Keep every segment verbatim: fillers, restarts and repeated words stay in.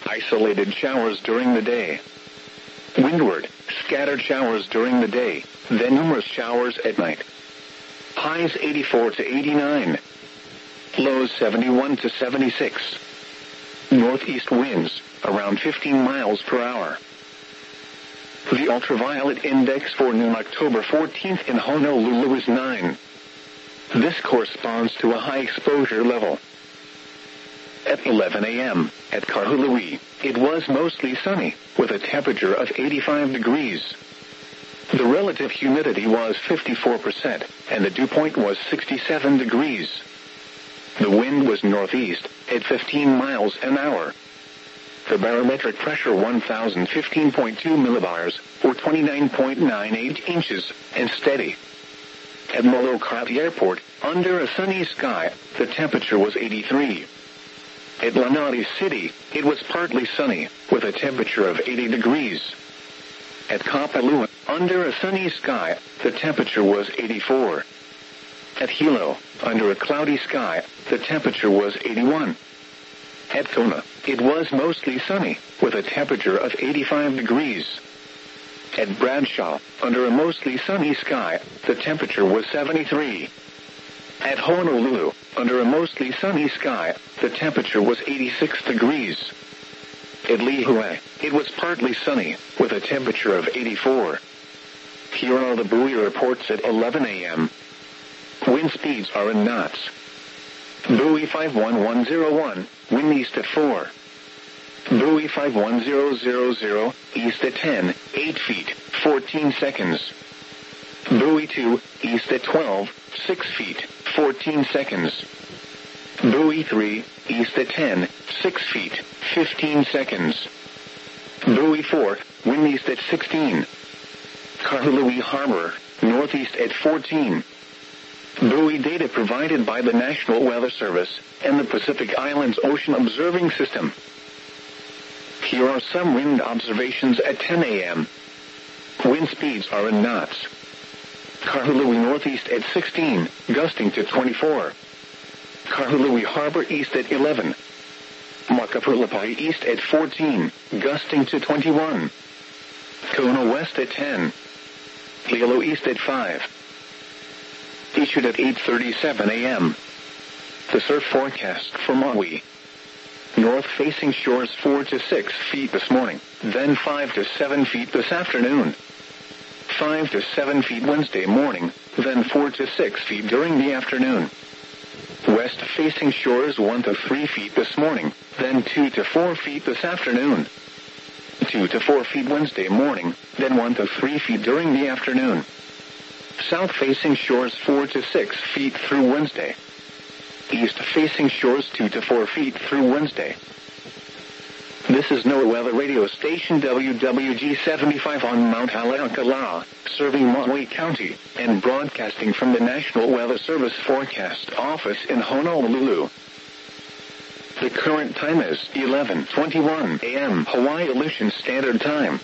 isolated showers during the day. Windward, scattered showers during the day, then numerous showers at night. Highs eighty-four to eighty-nine. Lows seventy-one to seventy-six. Northeast winds, around fifteen miles per hour. The ultraviolet index for noon October fourteenth in Honolulu is nine. This corresponds to a high exposure level. At eleven a m, at Kahului, it was mostly sunny, with a temperature of eighty-five degrees. The relative humidity was fifty-four percent, and the dew point was sixty-seven degrees. The wind was northeast, at fifteen miles an hour. The barometric pressure one thousand fifteen point two millibars, or twenty-nine point nine eight inches, and steady. At Molokai Airport, under a sunny sky, the temperature was eighty-three. At Lanai City, it was partly sunny, with a temperature of eighty degrees. At Kapalua, under a sunny sky, the temperature was eighty-four. At Hilo, under a cloudy sky, the temperature was eighty-one. At Kona, it was mostly sunny, with a temperature of eighty-five degrees. At Bradshaw, under a mostly sunny sky, the temperature was seventy-three. At Honolulu, under a mostly sunny sky, the temperature was eighty-six degrees. At Lihue, it was partly sunny, with a temperature of eighty-four. Here are the buoy reports at eleven a m Wind speeds are in knots. Buoy five one one zero one, wind east at four. Buoy five one zero zero zero, east at ten, eight feet, fourteen seconds. Buoy two, east at twelve, six feet, fourteen seconds. Buoy three, east at ten, six feet, fifteen seconds. Buoy four, wind east at sixteen. Kahului Harbor, northeast at fourteen. Buoy data provided by the National Weather Service and the Pacific Islands Ocean Observing System. Here are some wind observations at ten a m Wind speeds are in knots. Kahului northeast at sixteen, gusting to twenty-four. Kahului Harbor east at eleven. Makapulapai east at fourteen, gusting to twenty-one. Kona west at ten. Hilo east at five. Issued at eight thirty-seven a m The surf forecast for Maui. North-facing shores four to six feet this morning, then five to seven feet this afternoon. five to seven feet Wednesday morning, then four to six feet during the afternoon. West-facing shores one to three feet this morning, then two to four feet this afternoon. two to four feet Wednesday morning, then one to three feet during the afternoon. South-facing shores four to six feet through Wednesday. East-facing shores two to four feet through Wednesday. This is NOAA Weather Radio Station W W G seventy-five on Mount Haleakala, serving Maui County, and broadcasting from the National Weather Service Forecast Office in Honolulu. The current time is eleven twenty-one a m Hawaii Aleutian Standard Time.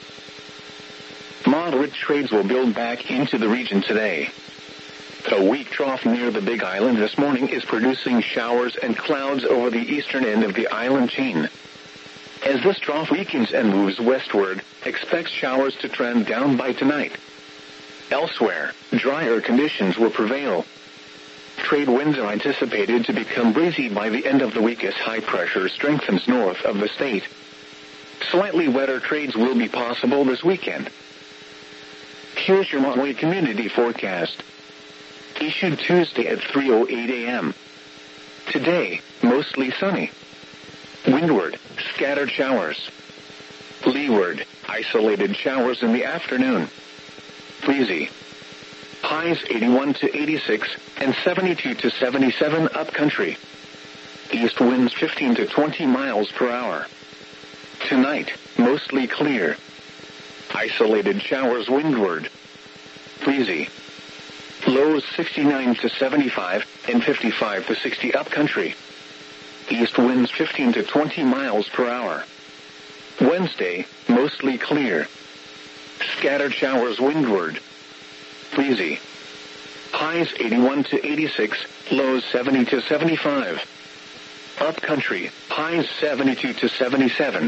Moderate trades will build back into the region today. A weak trough near the Big Island this morning is producing showers and clouds over the eastern end of the island chain. As this trough weakens and moves westward, expect showers to trend down by tonight. Elsewhere, drier conditions will prevail. Trade winds are anticipated to become breezy by the end of the week as high pressure strengthens north of the state. Slightly wetter trades will be possible this weekend. Here's your Maui community forecast. Issued Tuesday at three oh eight a m Today, mostly sunny. Windward, scattered showers. Leeward, isolated showers in the afternoon. Breezy. Highs eighty-one to eighty-six and seventy-two to seventy-seven upcountry. East winds fifteen to twenty miles per hour. Tonight, mostly clear. Isolated showers windward. Breezy. Lows sixty-nine to seventy-five and fifty-five to sixty upcountry. East winds fifteen to twenty miles per hour. Wednesday, mostly clear. Scattered showers windward. Breezy. Highs eighty-one to eighty-six, lows seventy to seventy-five. Upcountry, highs seventy-two to seventy-seven,